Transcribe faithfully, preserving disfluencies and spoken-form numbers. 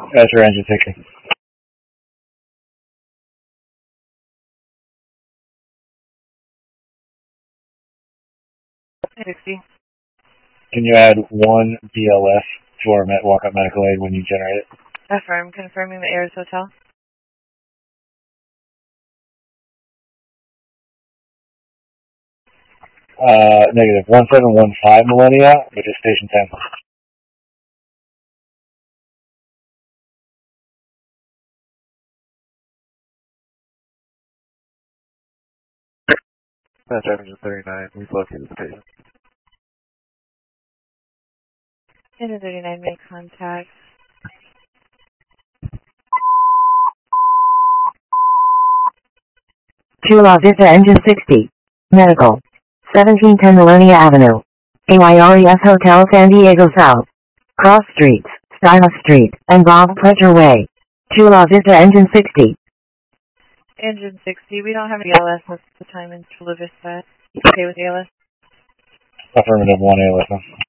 Roger, engine sixty. sixty. Can you add one B L S for med- walk-up medical aid when you generate it? Affirm, confirming the Airs Hotel. Uh, negative. one seven one five Millennia, which is station ten. That's engine thirty-nine. We've located the patient. Engine thirty-nine, make contact. Chula Vista Engine sixty. Medical. seventeen ten Millennia Avenue. A Y R E S Hotel San Diego South. Cross Streets, Styles Street, and Bob Pledger Way. Chula Vista Engine sixty. Engine sixty, we don't have any A L S most of the time in Chula Vista. You okay with A L S? Affirmative, one A L S.